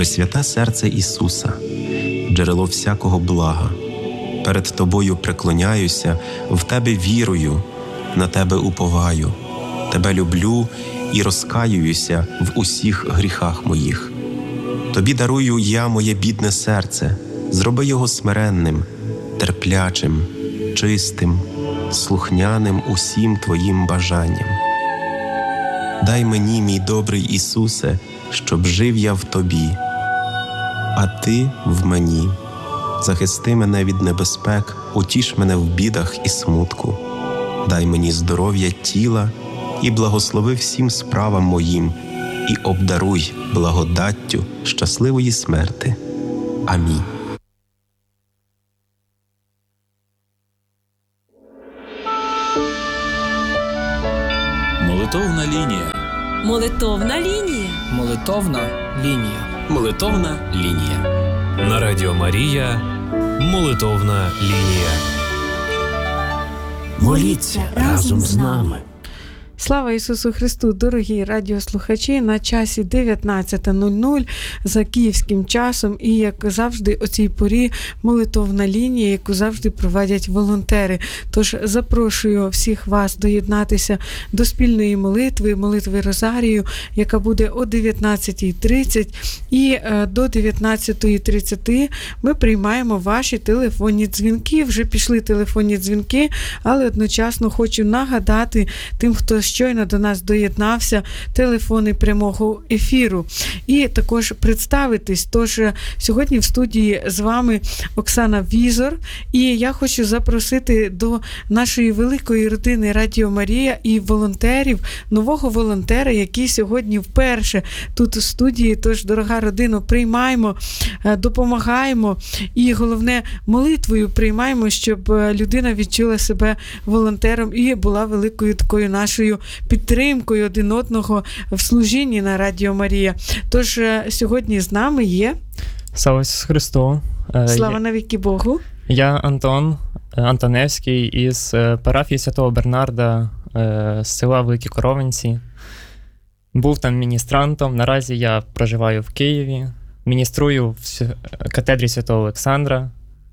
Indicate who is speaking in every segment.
Speaker 1: Пресвяте серце Ісуса, джерело всякого блага, перед Тобою преклоняюся, в Тебе вірую, на Тебе уповаю, Тебе люблю і розкаююся в усіх гріхах моїх. Тобі дарую я моє бідне серце, зроби його смиренним, терплячим, чистим, слухняним усім Твоїм бажанням. Дай мені, мій добрий Ісусе, щоб жив я в Тобі, а Ти в мені. Захисти мене від небезпек, утіш мене в бідах і смутку. Дай мені здоров'я тіла і благослови всім справам моїм, і обдаруй благодаттю щасливої смерти. Амінь.
Speaker 2: Молитовна лінія.
Speaker 3: Молитовна лінія.
Speaker 2: Молитовна лінія.
Speaker 4: Молитовна лінія. На Радіо Марія. Молитовна лінія. Моліться разом з нами.
Speaker 5: Слава Ісусу Христу, дорогі радіослухачі, на часі 19:00 за київським часом і, як завжди, о цій порі молитовна лінія, яку завжди проводять волонтери. Тож запрошую всіх вас доєднатися до спільної молитви Розарію, яка буде о 19:30, і до 19:30 ми приймаємо ваші телефонні дзвінки. Вже пішли телефонні дзвінки, але одночасно хочу нагадати тим, хто щойно до нас доєднався, телефони прямого ефіру. І також представитись. Тож сьогодні в студії з вами Оксана Візор. І я хочу запросити до нашої великої родини Радіо Марія і волонтерів, нового волонтера, який сьогодні вперше тут у студії. Тож, дорога родина, приймаємо, допомагаємо і, головне, молитвою приймаємо, щоб людина відчула себе волонтером і була великою такою нашою підтримкою один одного в служінні на Радіо Марія. Тож сьогодні з нами є...
Speaker 6: Слава Ісусу Христу!
Speaker 5: Слава навіки Богу!
Speaker 6: Я Антон Антоневський із парафії Святого Бернарда з села Великі Коровинці. Був там міністрантом. Наразі я проживаю в Києві. Мініструю в катедрі Святого Олександра.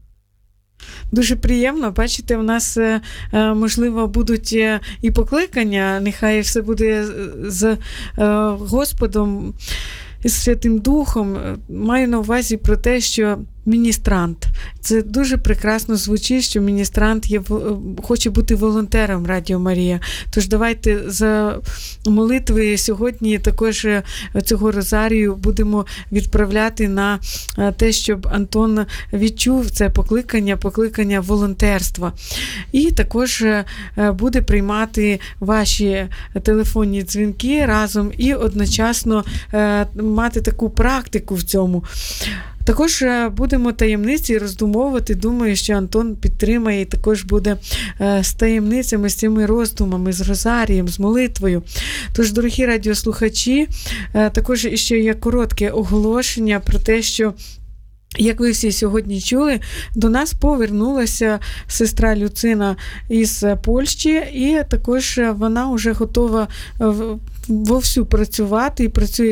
Speaker 5: Дуже приємно. Бачите, у нас, можливо, будуть і покликання. Нехай все буде з Господом, з Святим Духом. Маю на увазі про те, що міністрант. Це дуже прекрасно звучить, що міністрант хоче бути волонтером Радіо Марія. Тож давайте за молитви сьогодні також цього Розарію будемо відправляти на те, щоб Антон відчув це покликання волонтерства. І також буде приймати ваші телефонні дзвінки разом і одночасно мати таку практику в цьому. Також будемо таємниці роздумовувати. Думаю, що Антон підтримає і також буде з таємницями, з цими роздумами, з Розарієм, з молитвою. Тож, дорогі радіослухачі, також ще є коротке оголошення про те, що, як ви всі сьогодні чули, до нас повернулася сестра Люцина із Польщі, і також вона вже готова вовсю працювати,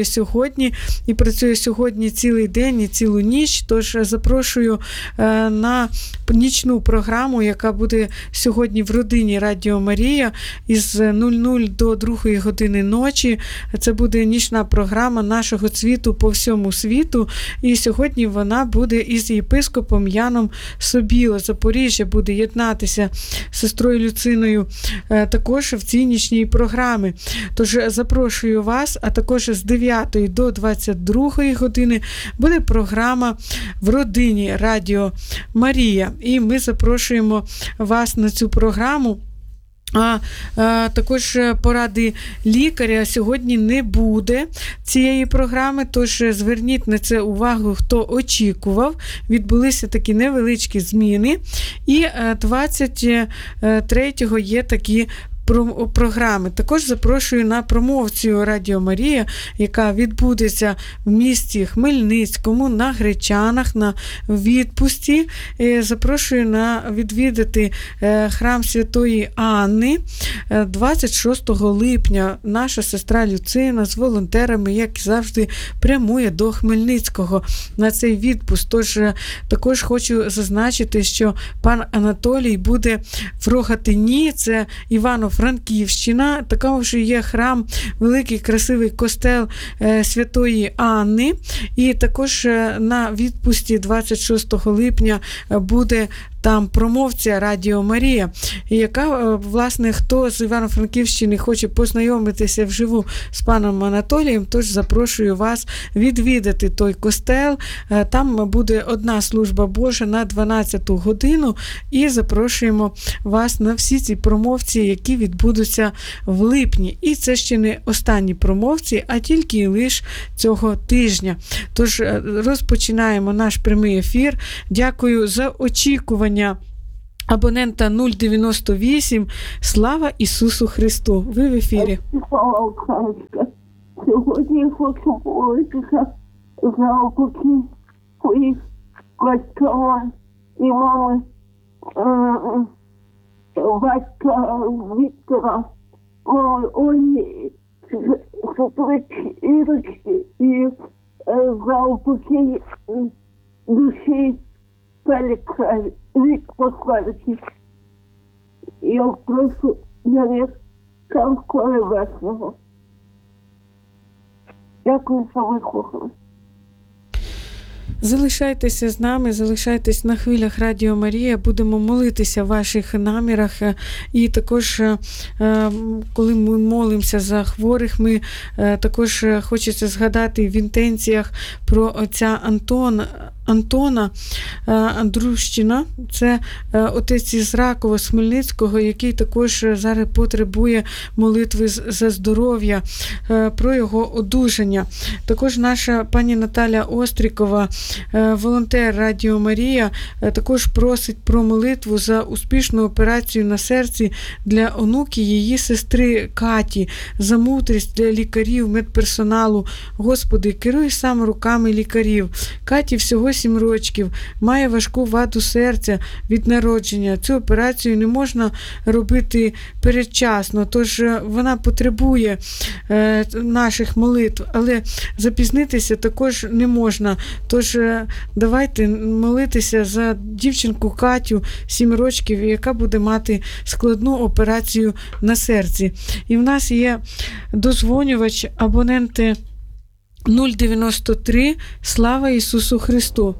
Speaker 5: і працює сьогодні цілий день і цілу ніч. Тож запрошую на нічну програму, яка буде сьогодні в родині Радіо Марія із 00 до 2 години ночі. Це буде нічна програма нашого цвіту по всьому світу. І сьогодні вона буде із єпископом Яном Собіло. Запоріжжя буде єднатися з сестрою Люциною також в цій нічній програмі. Тож запрошую вас, а також з 9 до 22 години буде програма в родині Радіо Марія. І ми запрошуємо вас на цю програму. Також поради лікаря сьогодні не буде цієї програми, тож зверніть на це увагу, хто очікував. Відбулися такі невеличкі зміни. І 23-го є такі програми. Також запрошую на промоцію Радіо Марія, яка відбудеться в місті Хмельницькому, на Гречанах, на відпусті. Запрошую відвідати храм Святої Анни 26 липня. Наша сестра Люцина з волонтерами, як завжди, прямує до Хмельницького на цей відпуск. Тож також хочу зазначити, що пан Анатолій буде в Рогатині, це Івано-Франківщина. Також є храм, великий красивий костел Святої Анни. І також на відпусті 26 липня буде там промовця Радіо Марія, яка, власне, хто з Івано-Франківщини хоче познайомитися вживу з паном Анатолієм, тож запрошую вас відвідати той костел. Там буде одна служба Божа на 12-ту годину, і запрошуємо вас на всі ці промовці, які відбудуться в липні. І це ще не останні промовці, а тільки лише цього тижня. Тож розпочинаємо наш прямий ефір. Дякую за очікування абонента 098. Слава Ісусу Христу! Ви в ефірі.
Speaker 7: Сьогодні я хочу молитися за упокій своїх батька і мами, батька Віктора, мами Олі, сестрички Ірочки, і за упокій душі Фелікса Віктора. Я прошу для них Царства Небесного. Дякую, що ви слухали.
Speaker 5: Залишайтеся з нами, залишайтесь на хвилях Радіо Марія, будемо молитися в ваших намірах. І також, коли ми молимося за хворих, ми також хочеться згадати в інтенціях про отця Антона Андрущина. Це отець із Ракова, з Хмельницького, який також зараз потребує молитви за здоров'я, про його одужання. Також наша пані Наталя Острікова, волонтер Радіо Марія, також просить про молитву за успішну операцію на серці для онуки її сестри Каті, за мудрість для лікарів, медперсоналу. Господи, керуй сам руками лікарів. Каті всього 7 років, має важку ваду серця від народження. Цю операцію не можна робити передчасно, тож вона потребує наших молитв, але запізнитися також не можна. Тож давайте молитися за дівчинку Катю, 7 років, яка буде мати складну операцію на серці. І в нас є дозвонювач, абоненти 093. Слава Ісусу Христу!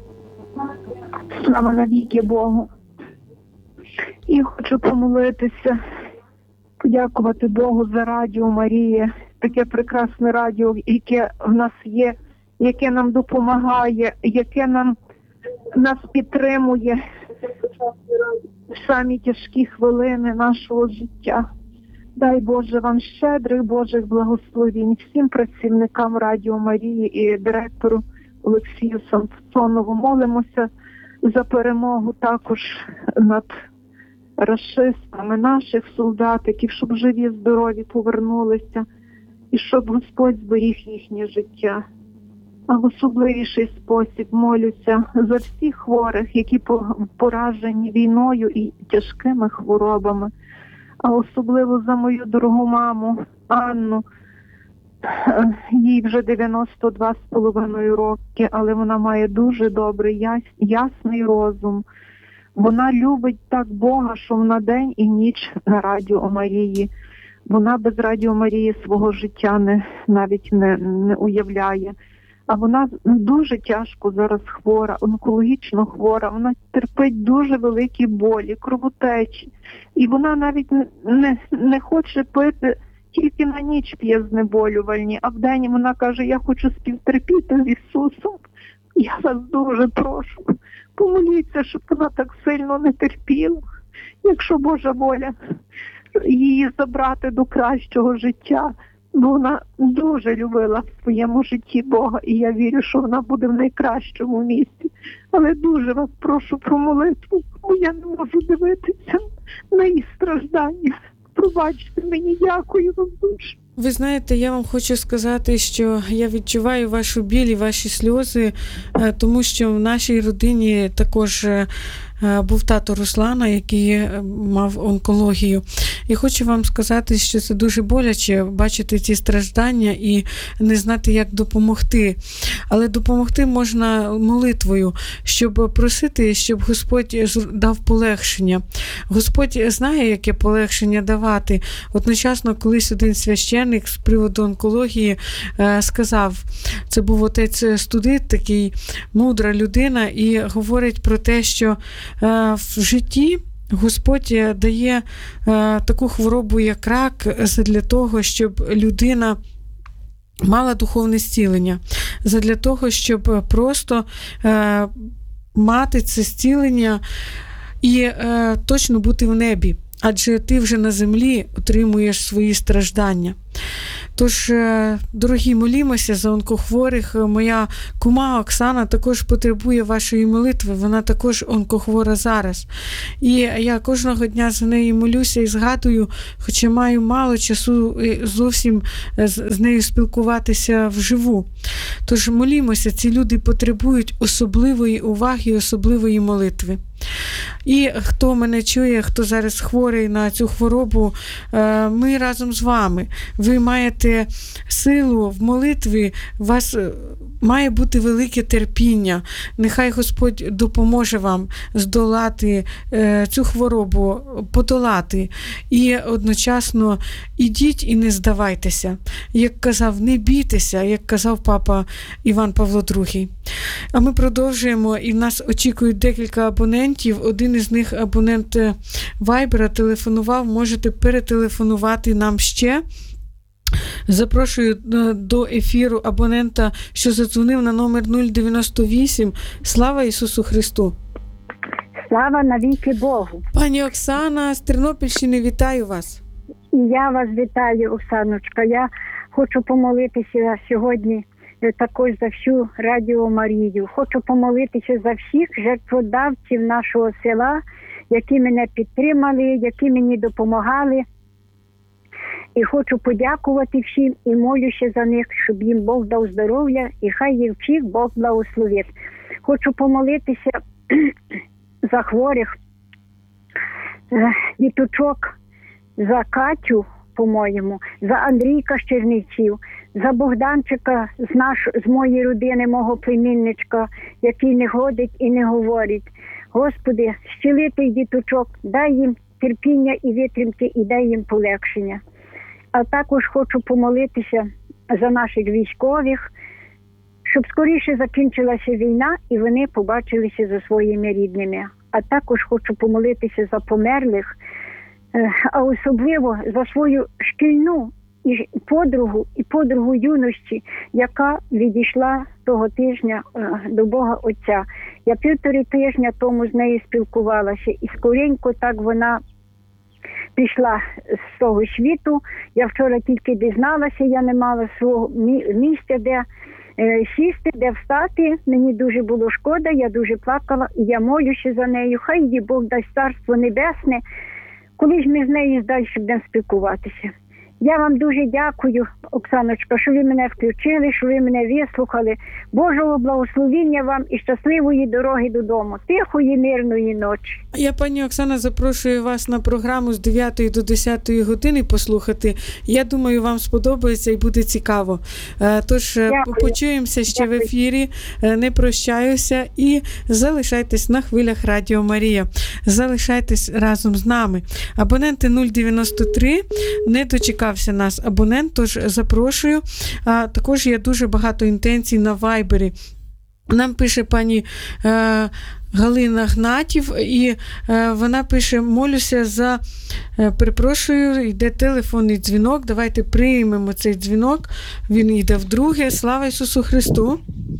Speaker 8: Слава навіки Богу! І хочу помолитися, подякувати Богу за Радіо Марія, таке прекрасне радіо, яке в нас є, яке нам допомагає, яке нас підтримує в самі тяжкі хвилини нашого життя. Дай Боже вам щедрих Божих благословень всім працівникам Радіо Марії і директору Олексію Самсонову. Молимося за перемогу також над рашистами наших солдатиків, щоб живі, здорові повернулися і щоб Господь зберіг їхнє життя. А в особливіший спосіб молюся за всіх хворих, які поражені війною і тяжкими хворобами. А особливо за мою дорогу маму Анну. Їй вже 92,5 роки, але вона має дуже добрий, ясний розум. Вона любить так Бога, що вона день і ніч на Радіо Марії. Вона без Радіо Марії свого життя навіть не уявляє. А вона дуже тяжко зараз хвора, онкологічно хвора. Вона терпить дуже великі болі, кровотечі. І вона навіть не хоче пити, тільки на ніч п'є знеболювальні. А вдень вона каже, я хочу співтерпіти з Ісусом. Я вас дуже прошу, помоліться, щоб вона так сильно не терпіла. Якщо Божа воля, її забрати до кращого життя. Бо вона дуже любила в своєму житті Бога, і я вірю, що вона буде в найкращому місці. Але дуже вас прошу про молитву, бо я не можу дивитися на її страждання. Пробачте мені, дякую вам дуже.
Speaker 5: Ви знаєте, я вам хочу сказати, що я відчуваю вашу біль і ваші сльози, тому що в нашій родині також був тато Руслана, який мав онкологію. І хочу вам сказати, що це дуже боляче бачити ці страждання і не знати, як допомогти. Але допомогти можна молитвою, щоб просити, щоб Господь дав полегшення. Господь знає, яке полегшення давати. Одночасно, колись один священник з приводу онкології сказав, це був отець Студит, такий мудра людина, і говорить про те, що в житті Господь дає таку хворобу, як рак, для того, щоб людина мала духовне зцілення, для того, щоб просто мати це зцілення і точно бути в небі. Адже ти вже на землі отримуєш свої страждання. Тож, дорогі, молімося за онкохворих. Моя кума Оксана також потребує вашої молитви. Вона також онкохвора зараз. І я кожного дня за нею молюся і згадую, хоча маю мало часу зовсім з нею спілкуватися вживу. Тож молімося, ці люди потребують особливої уваги і особливої молитви. І хто мене чує, хто зараз хворий на цю хворобу, ми разом з вами. Ви маєте силу в молитві, у вас має бути велике терпіння. Нехай Господь допоможе вам здолати цю хворобу, подолати. І одночасно ідіть і не здавайтеся. Як казав, не бійтеся, як казав папа Іван Павло II. А ми продовжуємо, і в нас очікують декілька абонентів. Один із них, абонент Вайбера, телефонував. Можете перетелефонувати нам ще. Запрошую до ефіру абонента, що задзвонив на номер 098. Слава Ісусу Христу!
Speaker 7: Слава навіки Богу!
Speaker 5: Пані Оксана з Тернопільщини, вітаю вас!
Speaker 7: І я вас вітаю, Оксаночка. Я хочу помолитися сьогодні також за всю Радіо Марію. Хочу помолитися за всіх жертводавців нашого села, які мене підтримали, які мені допомагали. І хочу подякувати всім і молюся за них, щоб їм Бог дав здоров'я і хай їх всіх Бог благословить. Хочу помолитися за хворих діточок, за Катю, по-моєму, за Андрійка з Чернівців, за Богданчика з моєї родини, мого племінничка, який не ходить і не говорить. Господи, зціли тих діточок, дай їм терпіння і витримки і дай їм полегшення. А також хочу помолитися за наших військових, щоб скоріше закінчилася війна і вони побачилися зі своїми рідними. А також хочу помолитися за померлих, а особливо за свою шкільну подругу юності, яка відійшла того тижня до Бога Отця. Я 1,5 тижня тому з нею спілкувалася, і скоренько так вона пішла з того світу. Я вчора тільки дізналася, я не мала свого місця, де сісти, де встати. Мені дуже було шкода, я дуже плакала, і я молюся за нею. Хай їй Бог дасть царство небесне, коли ж ми з нею далі будемо спілкуватися. Я вам дуже дякую, Оксаночка, що ви мене включили, що ви мене вислухали. Божого благословіння вам і щасливої дороги додому. Тихої, мирної ночі.
Speaker 5: Я, пані Оксана, запрошую вас на програму з 9 до 10 години послухати. Я думаю, вам сподобається і буде цікаво. Тож почуємося ще в ефірі, не прощаюся і залишайтесь на хвилях Радіо Марія. Залишайтесь разом з нами. Абоненти 093, не дочекався нас абонент, тож запрошую. А також є дуже багато інтенцій на Вайбері. Нам пише пані Галина Гнатів, і вона пише: молюся за, перепрошую, йде телефонний дзвінок, давайте приймемо цей дзвінок, він йде вдруге. Слава Ісусу Христу!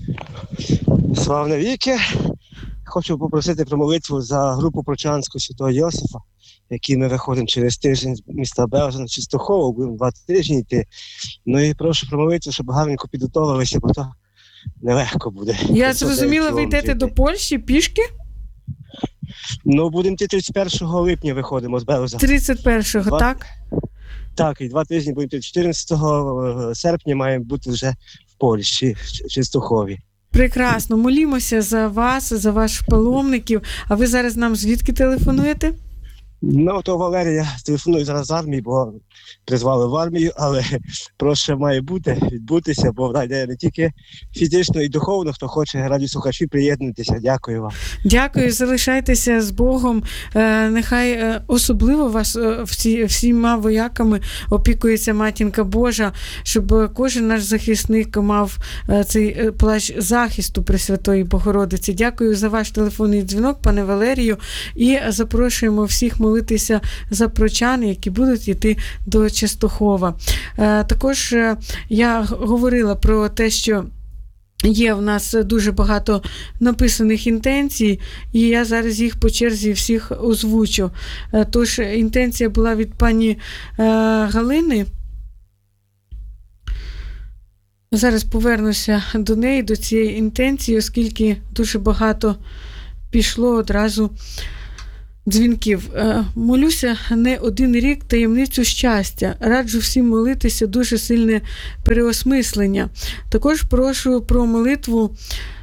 Speaker 9: Слава навіки! Хочу попросити про молитву за групу Прочанського Святого Йосифа, які ми виходимо через тиждень з міста Белжин, Чистохова, будемо 2 тижні йти. Ну і прошу про молитву, щоб гарненько підготовилися, бо то нелегко буде.
Speaker 5: Я зрозуміла, ви йдете до Польщі пішки?
Speaker 9: Ну, будемо йти 31 липня виходимо з Беуза.
Speaker 5: 31-го, так?
Speaker 9: Так, і 2 тижні будемо йти. 14 серпня маємо бути вже в Польщі, в Чистохові.
Speaker 5: Прекрасно. Молімося за вас, за ваших паломників. А ви зараз нам звідки телефонуєте?
Speaker 9: Ну, то Валерія телефоную зараз з армії, бо призвали в армію, але проще має відбутися, бо вона йде не тільки фізично і духовно, хто хоче, радіослухачі, приєднуйтеся. Дякую вам.
Speaker 5: Дякую, залишайтеся з Богом. Нехай особливо вас всіма вояками опікується Матінка Божа, щоб кожен наш захисник мав цей плащ захисту Пресвятої Богородиці. Дякую за ваш телефонний дзвінок, пане Валерію, і запрошуємо всіх молитися за прочан, які будуть йти до Частохова. Також я говорила про те, що є в нас дуже багато написаних інтенцій, і я зараз їх по черзі всіх озвучу. Тож, інтенція була від пані Галини. Зараз повернуся до неї, до цієї інтенції, оскільки дуже багато пішло одразу дзвінків. Молюся не один рік таємницю щастя. Раджу всім молитися, дуже сильне переосмислення. Також прошу про молитву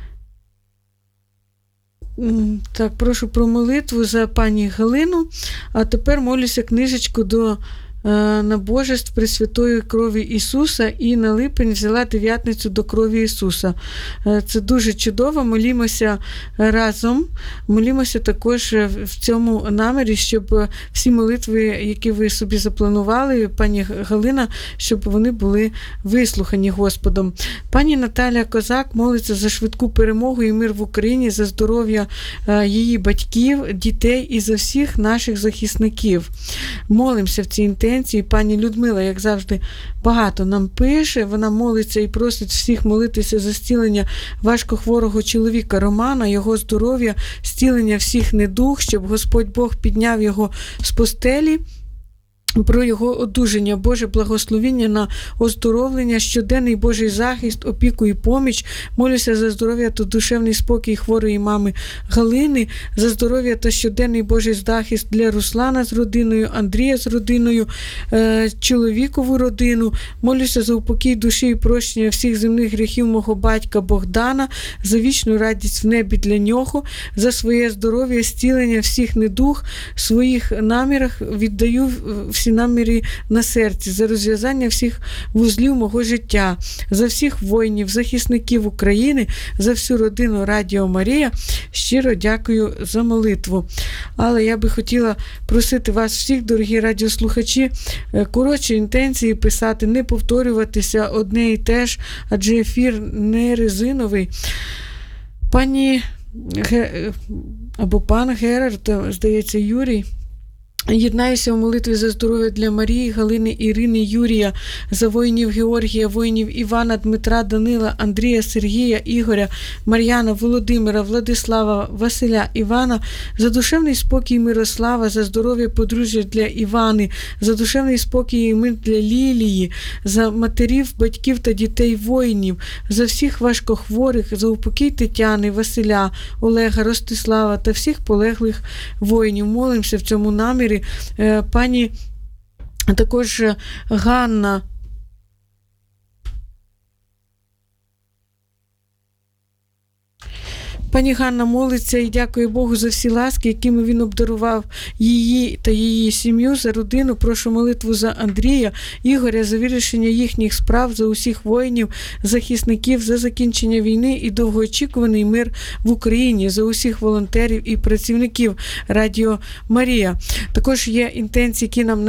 Speaker 5: за пані Галину, а тепер молюся книжечку до набожеств Пресвятої крові Ісуса, і на липень взяла дев'ятницю до крові Ісуса. Це дуже чудово, молімося разом, молімося також в цьому намірі, щоб всі молитви, які ви собі запланували, пані Галина, щоб вони були вислухані Господом. Пані Наталя Козак молиться за швидку перемогу і мир в Україні, за здоров'я її батьків, дітей і за всіх наших захисників. Молимося в цій інтенції. Пані Людмила, як завжди, багато нам пише. Вона молиться і просить всіх молитися за зцілення важкохворого чоловіка Романа, його здоров'я, зцілення всіх недуг, щоб Господь Бог підняв його з постелі, про його одужання, Боже благословіння на оздоровлення, щоденний Божий захист, опіку і поміч. Молюся за здоров'я та душевний спокій хворої мами Галини, за здоров'я та щоденний Божий захист для Руслана з родиною, Андрія з родиною, чоловікову родину. Молюся за упокій душі і прощення всіх земних гріхів мого батька Богдана, за вічну радість в небі для нього, за своє здоров'я, зцілення всіх недуг, в своїх намірах віддаю всі наміри на серці, за розв'язання всіх вузлів мого життя, за всіх воїнів, захисників України, за всю родину Радіо Марія. Щиро дякую за молитву. Але я би хотіла просити вас всіх, дорогі радіослухачі, коротші інтенції писати, не повторюватися одне і те ж, адже ефір не резиновий. Пані або пан Герард, здається, Юрій, єднаюся у молитві за здоров'я для Марії, Галини, Ірини, Юрія, за воїнів Георгія, воїнів Івана, Дмитра, Данила, Андрія, Сергія, Ігоря, Мар'яна, Володимира, Владислава, Василя, Івана, за душевний спокій Мирослава, за здоров'я подружжя для Івани, за душевний спокій і мир для Лілії, за матерів, батьків та дітей воїнів, за всіх важкохворих, за упокій Тетяни, Василя, Олега, Ростислава та всіх полеглих воїнів. Молимося в цьому намірі. Пані також Ганна Пані Ганна молиться і дякує Богу за всі ласки, якими він обдарував її та її сім'ю, за родину. Прошу молитву за Андрія, Ігоря, за вирішення їхніх справ, за усіх воїнів, захисників, за закінчення війни і довгоочікуваний мир в Україні, за усіх волонтерів і працівників Радіо Марія. Також є інтенції, які нам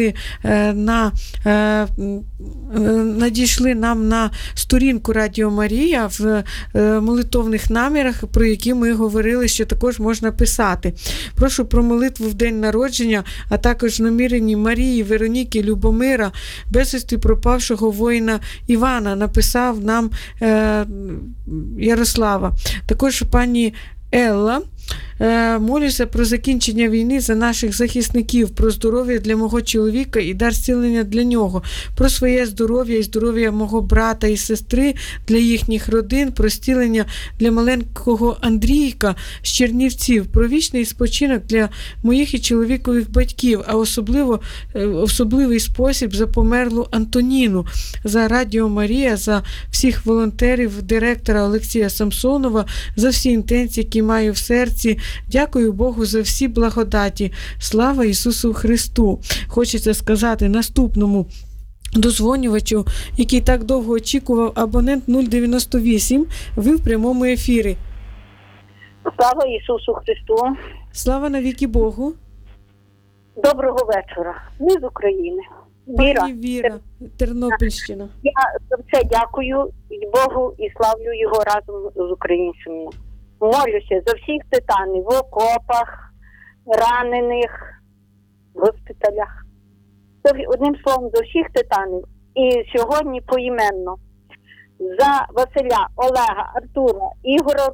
Speaker 5: надійшли нам на сторінку Радіо Марія в молитовних намірах, про які ми говорили, що також можна писати. Прошу про молитву в день народження, а також намірені Марії, Вероніки, Любомира, безвісти пропавшого воїна Івана, написав нам Ярослава. Також пані Елла. Молюся про закінчення війни за наших захисників, про здоров'я для мого чоловіка і дар зцілення для нього, про своє здоров'я і здоров'я мого брата і сестри, для їхніх родин, про зцілення для маленького Андрійка з Чернівців, про вічний спочинок для моїх і чоловікових батьків, а особливий спосіб за померлу Антоніну, за Радіо Марія, за всіх волонтерів, директора Олексія Самсонова, за всі інтенції, які маю в серці. Дякую Богу за всі благодаті. Слава Ісусу Христу! Хочеться сказати наступному дозвонювачу, який так довго очікував, абонент 098, ви в прямому ефірі.
Speaker 10: Слава Ісусу Христу!
Speaker 5: Слава навіки Богу!
Speaker 10: Доброго вечора! Ми з України.
Speaker 5: Пані Віра, Тернопільщина.
Speaker 10: Я за все дякую Богу і славлю Його разом з українцями. Молюся за всіх титанів в окопах, ранених, в госпіталях. Одним словом, за всіх титанів. І сьогодні поіменно за Василя, Олега, Артура, Ігора,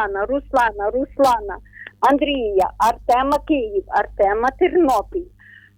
Speaker 10: Руслана, Андрія, Артема Київ, Артема Тернопіль,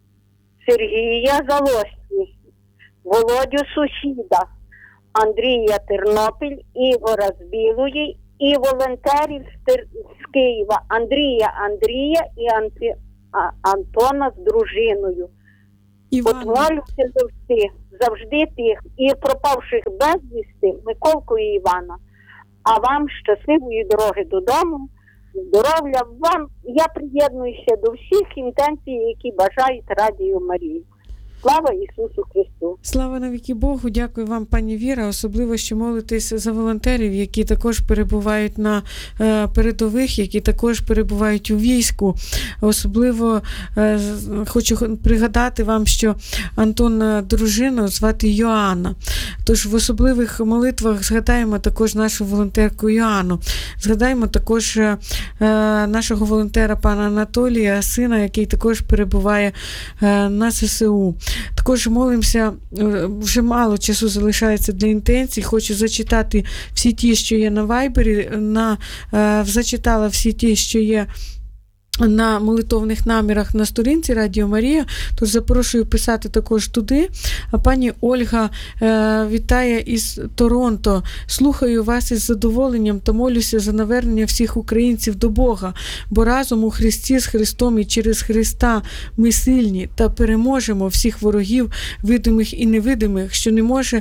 Speaker 10: Сергія Залосні, Володю Сусіда, Андрія Тернопіль, Ігора з Білої і волонтерів з Києва, Андрія і Антона з дружиною. От молюся завжди тих і пропавших безвісти Миколку і Івана. А вам щасливої дороги додому, здоров'я вам. Я приєднуюся до всіх інтенцій, які бажають Радіо Марії. Слава Ісусу Христу!
Speaker 5: Слава навіки Богу! Дякую вам, пані Віра, особливо, що молитесь за волонтерів, які також перебувають на передових, які також перебувають у війську. Особливо хочу пригадати вам, що Антон дружину звати Йоанна. Тож в особливих молитвах згадаємо також нашу волонтерку Йоанну. Згадаємо також нашого волонтера пана Анатолія, сина, який також перебуває на ЗСУ. Також молимося, вже мало часу залишається для інтенцій. Хочу зачитати всі ті, що є на Вайбері, зачитала всі ті, що є на молитовних намірах на сторінці Радіо Марія, тож запрошую писати також туди. А пані Ольга вітає із Торонто. Слухаю вас із задоволенням та молюся за навернення всіх українців до Бога, бо разом у Христі з Христом і через Христа ми сильні та переможемо всіх ворогів, видимих і невидимих, що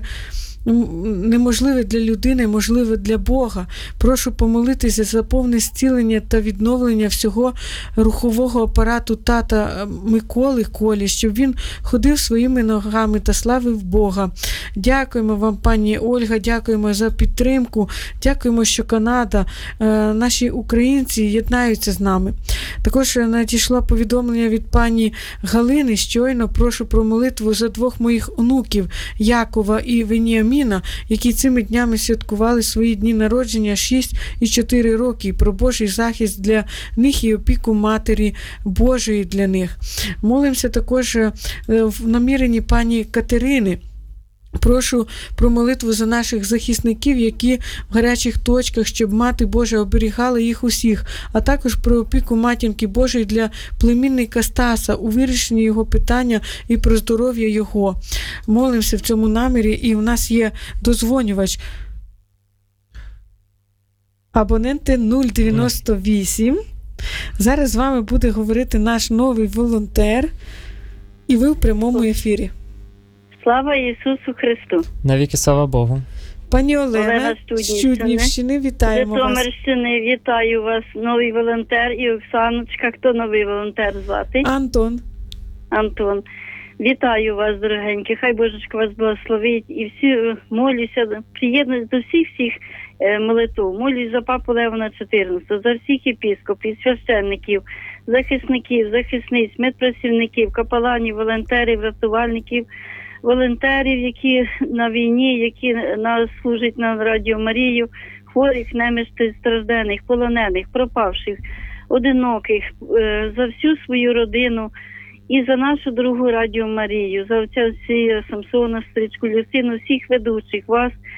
Speaker 5: неможливе для людини, можливе для Бога. Прошу помолитися за повне зцілення та відновлення всього рухового апарату тата Миколи Колі, щоб він ходив своїми ногами та славив Бога. Дякуємо вам, пані Ольга, дякуємо за підтримку, дякуємо, що Канада, наші українці єднаються з нами. Також надійшло повідомлення від пані Галини, щойно прошу про молитву за двох моїх онуків, Якова і Веніаміна, які цими днями святкували свої дні народження 6 і 4 роки, про Божий захист для них і опіку Матері Божої для них. Молимося також в наміренні пані Катерини. Прошу про молитву за наших захисників, які в гарячих точках, щоб Мати Божа оберігала їх усіх, а також про опіку Матінки Божої для племінника Стаса у вирішенні його питання і про здоров'я його. Молимося в цьому намірі, і в нас є дозвонювач. Абоненти 098. Зараз з вами буде говорити наш новий волонтер, і ви в прямому ефірі.
Speaker 10: Слава Ісусу Христу!
Speaker 6: Навіки слава Богу!
Speaker 5: Пані Олена з Чуднівщини, вітаємо вас.
Speaker 10: Житомирщини, вітаю вас, новий волонтер, і Оксаночка. Хто новий волонтер звати? Антон. Вітаю вас, дорогенькі. Хай Божечко вас благословить. І всі молюся, приєднуюсь до всіх молитв. Молюсь за папу Леона XIV, за всіх єпископів, священників, захисників, захисниць, медпрацівників, капеланів, волонтерів, рятувальників, волонтерів, які на війні, які служать на Радіо Марію, хворих, немічних, страждених, полонених, пропавших, одиноких, за всю свою родину і за нашу другу Радіо Марію, за отця Олексія Самсона, сестричку Люсину, всіх ведучих, вас,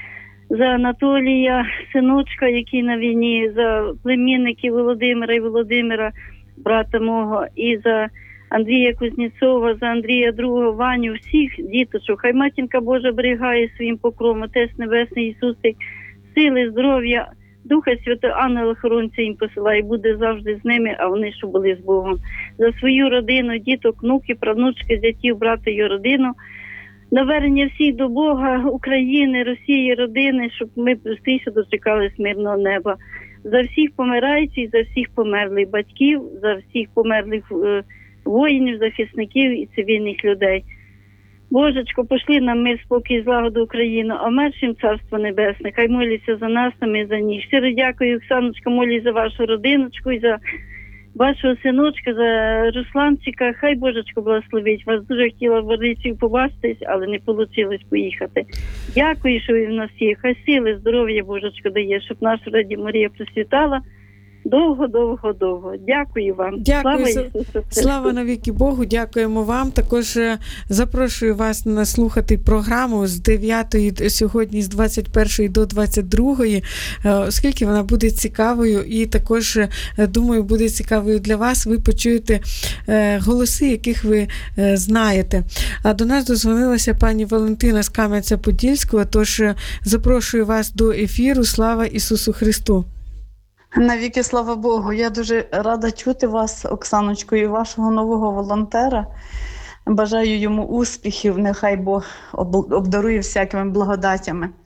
Speaker 10: за Анатолія, синочка, який на війні, за племінників Володимира і Володимира, брата мого, і за Андрія Кузнєцова, за Андрія Другого, Ваню, всіх діточок. Хай Матінка Божа берігає своїм покровом, Отець Небесний Ісусик, сили, здоров'я, Духа Святого, ангела-охоронця їм посилає, буде завжди з ними, а вони, що були з Богом. За свою родину, діток, внуки, правнучки, зятів, брата і родину, навернення всіх до Бога, України, Росії, родини, щоб ми простіше дочекались мирного неба. За всіх помираючих, за всіх померлих батьків, за всіх померлих воїнів, захисників і цивільних людей. Божечко, пошли нам мир, спокій, злагоду Україну, а меншим Царство Небесне. Хай моляться за нас, а ми за них. Щиро дякую, Оксаночка, молюсь за вашу родиночку і за вашого синочка, за Русланчика. Хай Божечко благословить вас. Дуже хотіла в Варицію побачитись, але не вийшло поїхати. Дякую, що ви в нас є. Хай сили, здоров'я Божечко дає, щоб наша Радіо Марія процвітала довго. Дякую вам.
Speaker 5: Дякую.
Speaker 10: Слава Ісусу.
Speaker 5: Слава навіки Богу. Дякуємо вам. Також запрошую вас слухати програму з 9 сьогодні, з 21 до 22, оскільки вона буде цікавою і також, думаю, буде цікавою для вас. Ви почуєте голоси, яких ви знаєте. А до нас дозвонилася пані Валентина з Кам'янця-Подільського, тож запрошую вас до ефіру. Слава Ісусу Христу!
Speaker 11: Навіки слава Богу. Я дуже рада чути вас, Оксаночко, і вашого нового волонтера. Бажаю йому успіхів, нехай Бог обдарує всякими благодатями.